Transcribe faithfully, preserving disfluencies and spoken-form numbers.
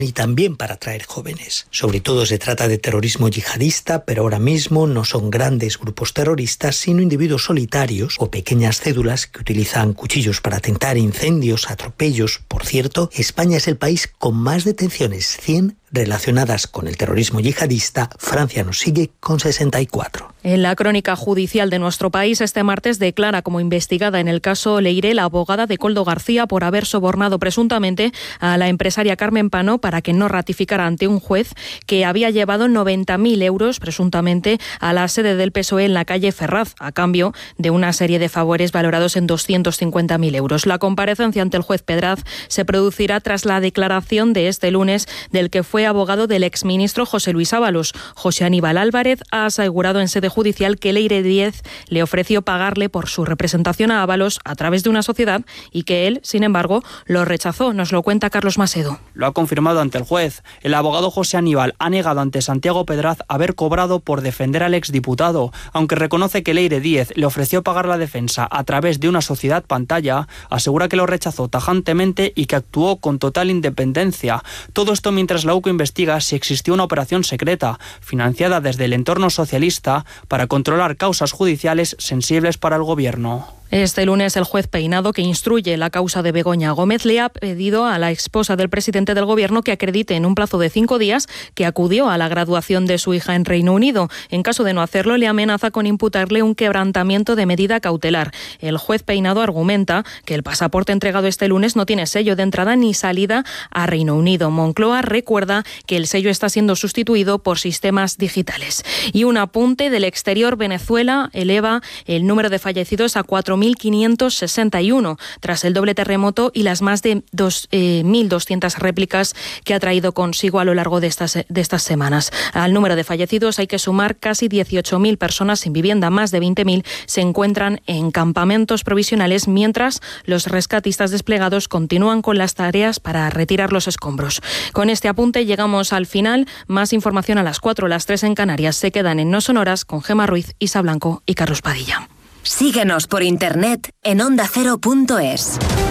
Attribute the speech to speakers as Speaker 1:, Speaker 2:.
Speaker 1: y también para atraer jóvenes. Sobre todo se trata de terrorismo yihadista, pero ahora mismo no son grandes grupos terroristas, sino individuos solitarios o pequeñas cédulas que utilizan cuchillos para atentar, incendios, atropellos. Por cierto, España es el país con más detenciones, cien relacionadas con el terrorismo yihadista. Francia nos sigue con sesenta y cuatro.
Speaker 2: En la crónica judicial de nuestro país, este martes declara como investigada en el caso Leire la abogada de Koldo García por haber sobornado presuntamente a la empresaria Carmen Pano para que no ratificara ante un juez que había llevado noventa mil euros presuntamente a la sede del P S O E en la calle Ferraz, a cambio de una serie de favores valorados en doscientos cincuenta mil euros. La comparecencia ante el juez Pedraz se producirá tras la declaración de este lunes del que fue abogado del exministro José Luis Ábalos. José Aníbal Álvarez ha asegurado en sede judicial que Leire Díez le ofreció pagarle por su representación a Ábalos a través de una sociedad y que él, sin embargo, lo rechazó. Nos lo cuenta Carlos Masedo.
Speaker 3: Lo ha confirmado ante el juez. El abogado José Aníbal ha negado ante Santiago Pedraz haber cobrado por defender al exdiputado, aunque reconoce que Leire Díez le ofreció pagar la defensa a través de una sociedad pantalla. Asegura que lo rechazó tajantemente y que actuó con total independencia. Todo esto mientras la U C O investiga si existió una operación secreta, financiada desde el entorno socialista, para controlar causas judiciales sensibles para el gobierno.
Speaker 2: Este lunes el juez Peinado, que instruye la causa de Begoña Gómez, le ha pedido a la esposa del presidente del gobierno que acredite en un plazo de cinco días que acudió a la graduación de su hija en Reino Unido. En caso de no hacerlo, le amenaza con imputarle un quebrantamiento de medida cautelar. El juez Peinado argumenta que el pasaporte entregado este lunes no tiene sello de entrada ni salida a Reino Unido. Moncloa recuerda que el sello está siendo sustituido por sistemas digitales. Y un apunte del exterior: Venezuela eleva el número de fallecidos a cuatro mil quinientos sesenta y uno tras el doble terremoto y las más de dos, eh, mil doscientas réplicas que ha traído consigo a lo largo de estas, de estas semanas. Al número de fallecidos hay que sumar casi dieciocho mil personas sin vivienda. Más de veinte mil se encuentran en campamentos provisionales, mientras los rescatistas desplegados continúan con las tareas para retirar los escombros. Con este apunte llegamos al final. Más información a las cuatro, las tres en Canarias. Se quedan en No Sonoras con Gemma Ruiz, Isa Blanco y Carlos Padilla.
Speaker 4: Síguenos por internet en onda cero punto es.